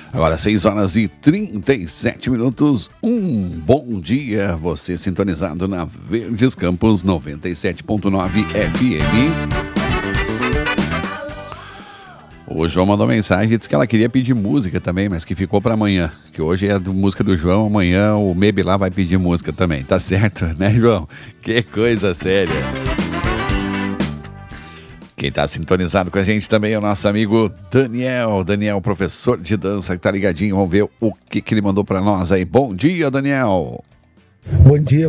Agora 6h37. Um bom dia, você sintonizado na Verdes Campos 97.9 FM. O João mandou mensagem e disse que ela queria pedir música também, mas que ficou para amanhã. Que hoje é a música do João, amanhã o Maybe lá vai pedir música também. Tá certo, né, João? Que coisa séria. Quem tá sintonizado com a gente também é o nosso amigo Daniel. Daniel, professor de dança, que tá ligadinho. Vamos ver o que ele mandou para nós aí. Bom dia, Daniel. Bom dia.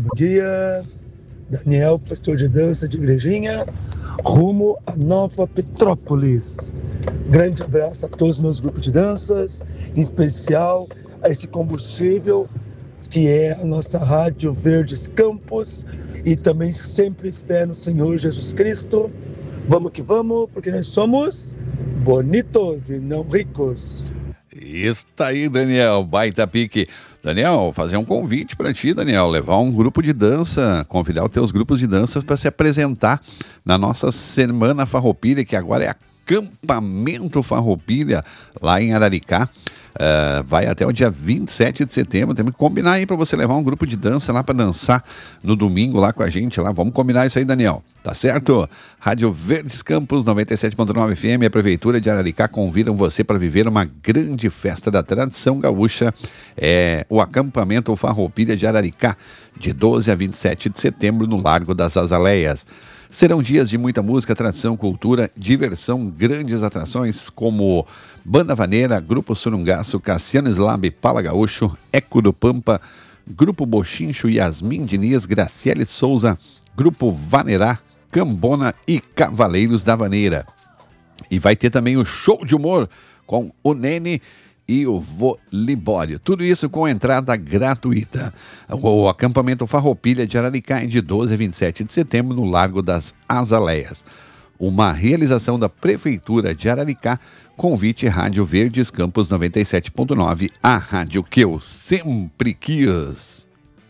Daniel, professor de dança de Igrejinha, rumo a Nova Petrópolis. Grande abraço a todos os meus grupos de danças, em especial a esse combustível que é a nossa Rádio Verdes Campos, e também sempre fé no Senhor Jesus Cristo. Vamos que vamos, porque nós somos bonitos e não ricos. Está aí, Daniel, baita pique. Daniel, fazer um convite para ti, Daniel, levar um grupo de dança, convidar os teus grupos de dança para se apresentar na nossa Semana Farroupilha, que agora é Acampamento Farroupilha, lá em Araricá. Vai até o dia 27 de setembro. Temos que combinar aí para você levar um grupo de dança lá para dançar no domingo lá com a gente lá. Vamos combinar isso aí, Daniel. Tá certo? Rádio Verdes Campos 97.9 FM, a Prefeitura de Araricá convidam você para viver uma grande festa da tradição gaúcha. O Acampamento Farroupilha de Araricá, de 12 a 27 de setembro, no Largo das Azaleias. Serão dias de muita música, tradição, cultura, diversão, grandes atrações como Banda Vaneira, Grupo Surungaço, Cassiano Slab, Pala Gaúcho, Eco do Pampa, Grupo Bochincho, Yasmin Diniz, Graciele Souza, Grupo Vanerá, Cambona e Cavaleiros da Vaneira. E vai ter também o show de humor com o Nene e o Vô Libório. Tudo isso com entrada gratuita. O Acampamento Farroupilha de Araricá é de 12 a 27 de setembro no Largo das Azaleias. Uma realização da Prefeitura de Araricá. Convite Rádio Verdes Campos 97.9, a rádio que eu sempre quis.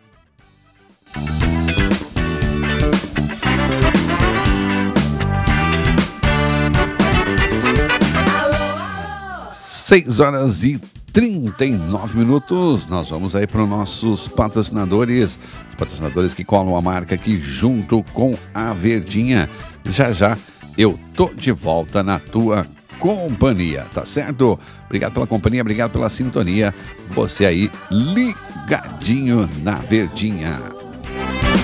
Seis horas e 39 minutos. Nós vamos aí para os nossos patrocinadores, os patrocinadores que colam a marca aqui junto com a Verdinha. Já eu tô de volta na tua companhia, tá certo? Obrigado pela companhia, obrigado pela sintonia. Você aí ligadinho na Verdinha.